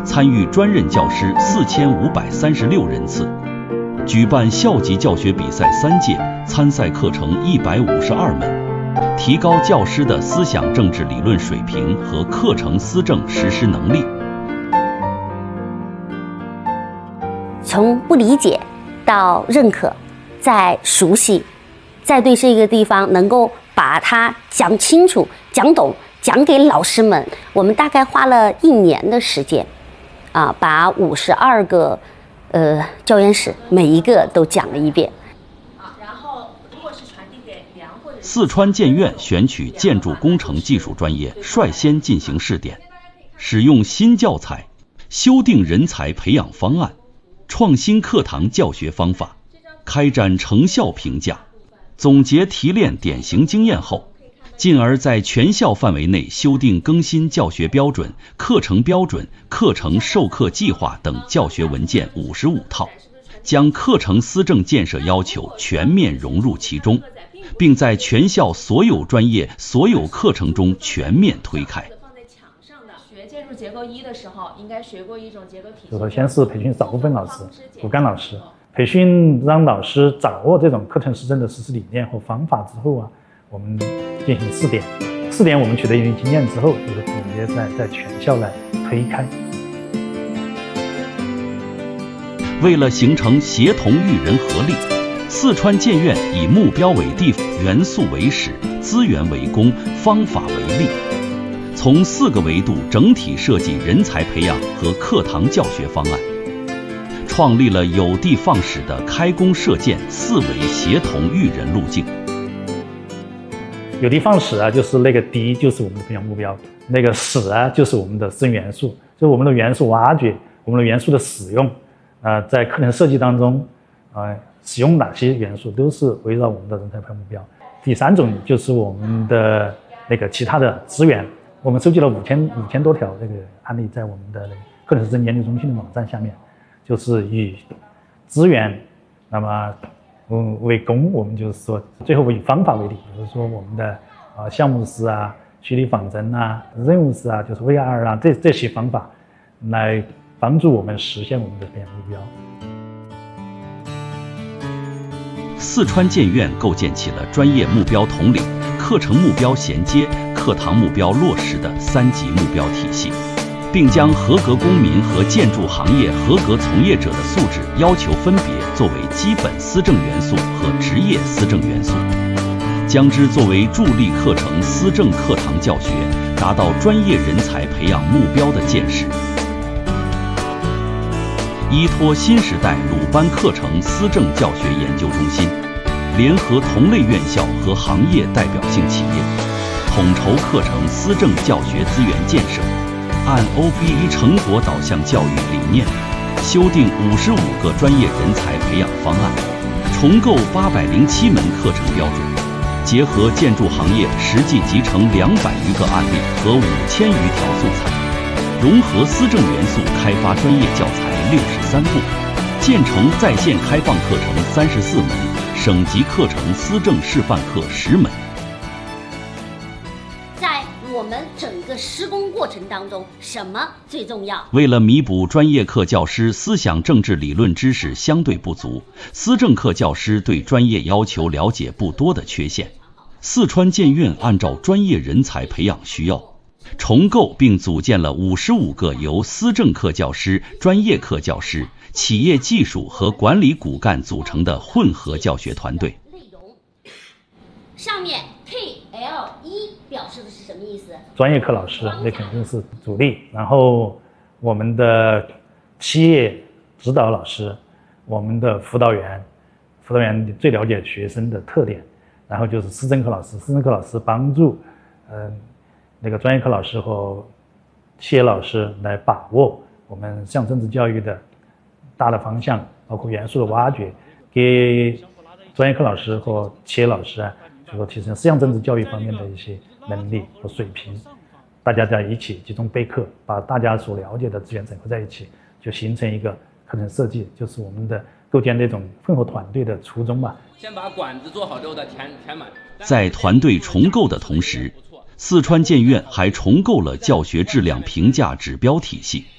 参与专任教师4536人次，举办校级教学比赛3届，参赛课程152门，提高教师的思想政治理论水平和课程思政实施能力。 从不理解到认可，再熟悉，再对这个地方能够把它讲清楚、讲懂，讲给老师们。我们大概花了1年的时间，把52个教研室每一个都讲了一遍。 然后如果是传递给梁或者四川建院选取建筑工程技术专业率先进行试点，使用新教材，修订人才培养方案，创新课堂教学方法，开展成效评价，总结提炼典型经验后，进而在全校范围内修订更新教学标准、课程标准、课程授课计划等教学文件55套，将课程思政建设要求全面融入其中，并在全校所有专业、所有课程中全面推开。 学建筑结构1的时候，应该学过一种结构体系。 就是先是培训少部分老师、骨干老师，培训让老师掌握这种课程思政的实施理念和方法之后我们进行试点。试点我们取得一定经验之后，就是直接在全校来推开。 为了形成协同育人合力，四川建院以目标为地，元素为始，资源为公，方法为力，从4个维度整体设计人才培养和课堂教学方案，创立了有的放矢的开工射箭4维协同育人路径。 有的放矢就是那个的就是我们的培养目标，那个矢就是我们的思政元素，就是我们的元素挖掘，我们的元素的使用，在课程设计当中，使用哪些元素都是围绕我们的人才培养目标。第3种就是我们的那个其他的资源，我们收集了5000多条这个案例，在我们的课程思政研究中心的网站下面，就是以资源，那么为公，我们就是说最后以方法为例，比如说我们的项目式虚拟仿真任务式就是 VR 这些方法来帮助我们实现我们的培养目标。 四川建院构建起了专业目标统领、课程目标衔接、课堂目标落实的3级目标体系，并将合格公民和建筑行业合格从业者的素质要求分别作为基本思政元素和职业思政元素，将之作为助力课程思政课堂教学达到专业人才培养目标的建设。依托新时代鲁班课程思政教学研究中心，联合同类院校和行业代表性企业，统筹课程思政教学资源建设，按 OBE 成果导向教育理念，修订55个专业人才培养方案，重构807门课程标准，结合建筑行业实际集成200余个案例和5000余条素材，融合思政元素开发专业教材63部，建成在线开放课程34门，省级课程思政示范课10门。 在我们整个施工过程当中，什么最重要？ 为了弥补专业课教师思想政治理论知识相对不足，思政课教师对专业要求了解不多的缺陷，四川建院按照专业人才培养需要，重构并组建了55个由思政课教师、专业课教师、企业技术和管理骨干组成的混合教学团队。 上面 KL1 表示的是什么意思？ 专业课老师那肯定是主力，然后我们的企业指导老师，我们的辅导员最了解学生的特点，然后就是思政课老师帮助那个专业课老师和企业老师来把握我们思想政治教育的大的方向，包括元素的挖掘，给专业课老师和企业老师就说提升思想政治教育方面的一些能力和水平，大家在一起集中备课，把大家所了解的资源整合在一起，就形成一个课程设计，就是我们的构建那种混合团队的初衷吧。 先把管子做好之后再填满。 在团队重构的同时，四川建院还重构了教学质量评价指标体系，